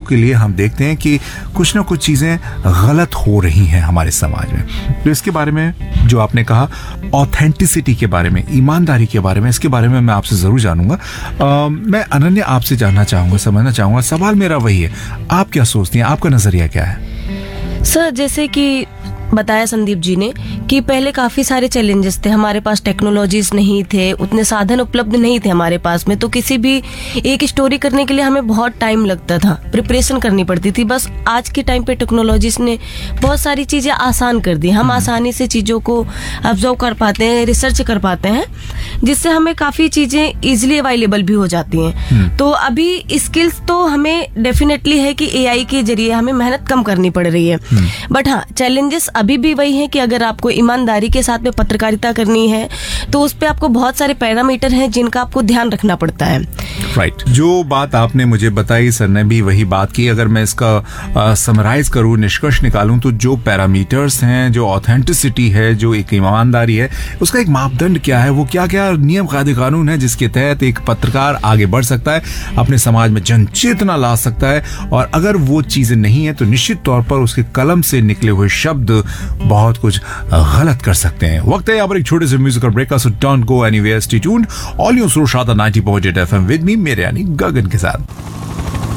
के लिए हम देखते हैं कि कुछ ना कुछ चीज़ें गलत हो रही हैं हमारे समाज में। तो इसके बारे में जो आपने कहा, ऑथेंटिसिटी के बारे में, ईमानदारी के बारे में, इसके बारे में मैं आपसे ज़रूर जानूंगा। मैं अनन्या आपसे जानना चाहूँगा, समझना चाहूँगा, सवाल मेरा वही है, आप क्या सोचती हैं, आपका नज़रिया क्या है? सर, जैसे कि बताया संदीप जी ने कि पहले काफी सारे चैलेंजेस थे, हमारे पास टेक्नोलॉजीज नहीं थे, उतने साधन उपलब्ध नहीं थे हमारे पास में, तो किसी भी एक स्टोरी करने के लिए हमें बहुत टाइम लगता था, प्रिपरेशन करनी पड़ती थी। बस आज के टाइम पे टेक्नोलॉजीज ने बहुत सारी चीजें आसान कर दी, हम आसानी से चीजों को ऑब्जर्व कर पाते हैं, रिसर्च कर पाते हैं, जिससे हमें काफी चीजें इजिली अवेलेबल भी हो जाती हैं। तो अभी स्किल्स तो हमें डेफिनेटली है कि एआई के जरिए हमें मेहनत कम करनी पड़ रही है, बट हाँ, चैलेंजेस अभी भी वही है कि अगर आपको ईमानदारी के साथ में पत्रकारिता करनी है तो उस पे आपको बहुत सारे पैरामीटर हैं जिनका आपको ध्यान रखना पड़ता है। राइट। जो बात आपने मुझे बताई सर ने भी वही बात की। अगर मैं इसका समराइज करूं, निष्कर्ष निकालूं, तो जो पैरामीटर्स हैं, जो ऑथेंटिसिटी है, जो एक ईमानदारी है, उसका एक मापदंड क्या है, वो क्या क्या नियम कायदे कानून है जिसके तहत एक पत्रकार आगे बढ़ सकता है, अपने समाज में जन चेतना ला सकता है, और अगर वो चीजें नहीं है तो निश्चित तौर पर उसके कलम से निकले हुए शब्द बहुत कुछ गलत कर सकते हैं। वक्त है यहाँ पर एक छोटे से म्यूजिकल ब्रेक का, so don't go anywhere, stay tuned, all your सोशाता 90.8 FM with me, मेरे यानी गगन के साथ।